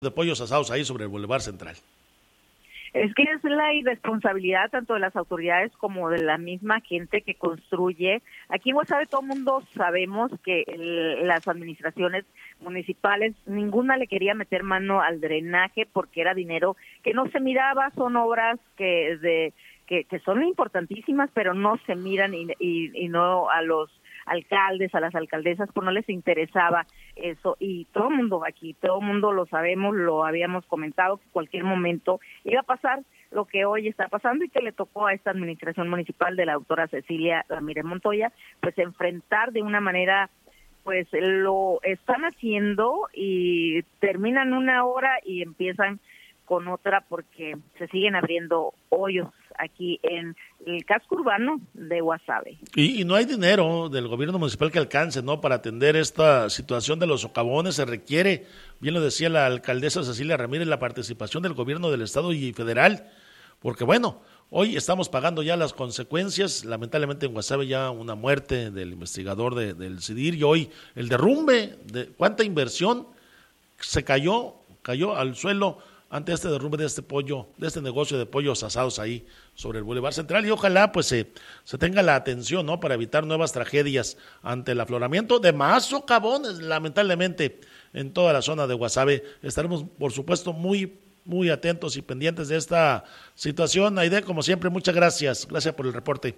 de pollos asados ahí sobre el Boulevard Central. Es que es la irresponsabilidad tanto de las autoridades como de la misma gente que construye. Aquí en Guasave todo el mundo sabemos que las administraciones municipales, ninguna le quería meter mano al drenaje porque era dinero que no se miraba, son obras que son importantísimas, pero no se miran y no a los alcaldes, a las alcaldesas, pues no les interesaba eso, y todo el mundo lo sabemos, lo habíamos comentado, que en cualquier momento iba a pasar lo que hoy está pasando y que le tocó a esta administración municipal de la doctora Cecilia Ramírez Montoya, pues enfrentar de una manera, pues lo están haciendo y terminan una hora y empiezan con otra porque se siguen abriendo hoyos aquí en el casco urbano de Guasave. Y no hay dinero del gobierno municipal que alcance, ¿no?, para atender esta situación de los socavones. Se requiere, bien lo decía la alcaldesa Cecilia Ramírez, la participación del gobierno del estado y federal, porque bueno, hoy estamos pagando ya las consecuencias, lamentablemente en Guasave ya una muerte del investigador del CIDIR, y hoy el derrumbe de cuánta inversión se cayó al suelo ante este derrumbe de este negocio de pollos asados ahí sobre el Boulevard Central, y ojalá pues se tenga la atención, ¿no?, para evitar nuevas tragedias ante el afloramiento de más socavones, lamentablemente, en toda la zona de Guasave. Estaremos, por supuesto, muy atentos y pendientes de esta situación. Aide, como siempre, muchas gracias por el reporte.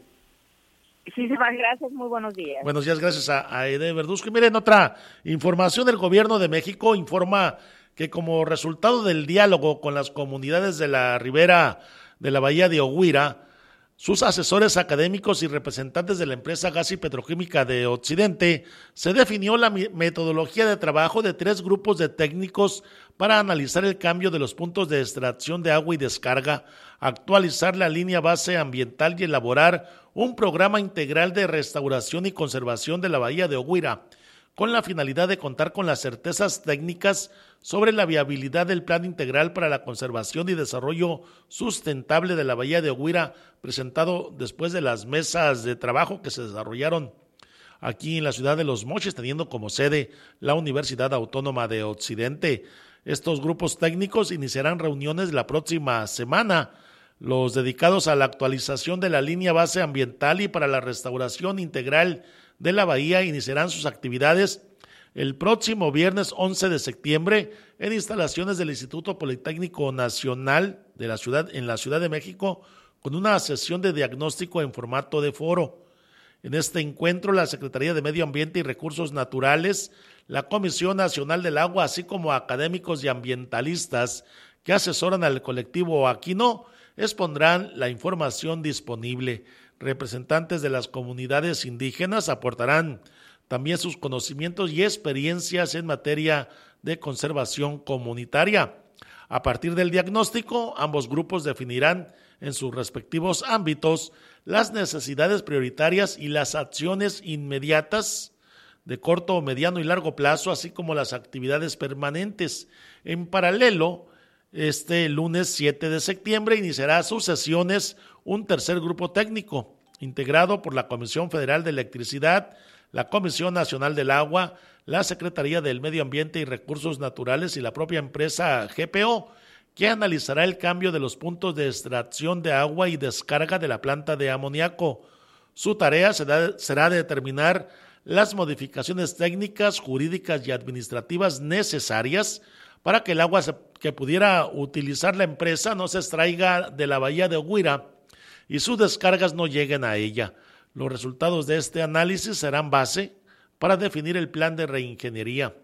Sí, gracias, muy buenos días. Buenos días, gracias a Aide Verduzco. Y miren, otra información del gobierno de México informa que como resultado del diálogo con las comunidades de la ribera de la Bahía de Oguira, sus asesores académicos y representantes de la empresa gas y petroquímica de Occidente, se definió la metodología de trabajo de 3 grupos de técnicos para analizar el cambio de los puntos de extracción de agua y descarga, actualizar la línea base ambiental y elaborar un programa integral de restauración y conservación de la Bahía de Oguira, con la finalidad de contar con las certezas técnicas sobre la viabilidad del Plan Integral para la Conservación y Desarrollo Sustentable de la Bahía de Oguira, presentado después de las mesas de trabajo que se desarrollaron aquí en la ciudad de Los Mochis, teniendo como sede la Universidad Autónoma de Occidente. Estos grupos técnicos iniciarán reuniones la próxima semana, los dedicados a la actualización de la línea base ambiental y para la restauración integral de la bahía iniciarán sus actividades el próximo viernes 11 de septiembre en instalaciones del Instituto Politécnico Nacional de la ciudad, en la Ciudad de México, con una sesión de diagnóstico en formato de foro. En este encuentro, la Secretaría de Medio Ambiente y Recursos Naturales, la Comisión Nacional del Agua, así como académicos y ambientalistas que asesoran al colectivo Aquino, expondrán la información disponible. Representantes de las comunidades indígenas aportarán también sus conocimientos y experiencias en materia de conservación comunitaria. A partir del diagnóstico, ambos grupos definirán en sus respectivos ámbitos las necesidades prioritarias y las acciones inmediatas de corto, mediano y largo plazo, así como las actividades permanentes. En paralelo, este lunes 7 de septiembre iniciará sus sesiones un tercer grupo técnico, integrado por la Comisión Federal de Electricidad, la Comisión Nacional del Agua, la Secretaría del Medio Ambiente y Recursos Naturales y la propia empresa GPO, que analizará el cambio de los puntos de extracción de agua y descarga de la planta de amoníaco. Su tarea será determinar las modificaciones técnicas, jurídicas y administrativas necesarias para que el agua que pudiera utilizar la empresa no se extraiga de la Bahía de Oguira y sus descargas no lleguen a ella. Los resultados de este análisis serán base para definir el plan de reingeniería.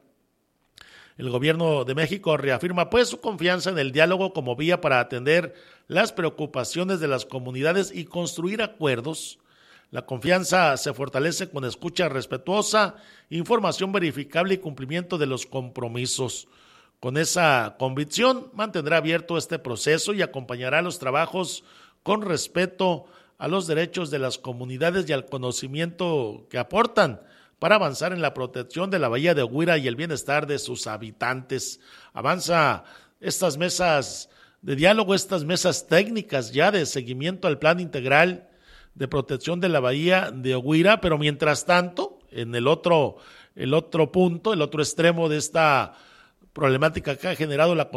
El gobierno de México reafirma pues su confianza en el diálogo como vía para atender las preocupaciones de las comunidades y construir acuerdos. La confianza se fortalece con escucha respetuosa, información verificable y cumplimiento de los compromisos. Con esa convicción mantendrá abierto este proceso y acompañará los trabajos con respeto a los derechos de las comunidades y al conocimiento que aportan para avanzar en la protección de la Bahía de Oguira y el bienestar de sus habitantes. Avanza estas mesas de diálogo, estas mesas técnicas ya de seguimiento al Plan Integral de Protección de la Bahía de Oguira, pero mientras tanto, en el otro punto, el otro extremo de esta problemática que ha generado la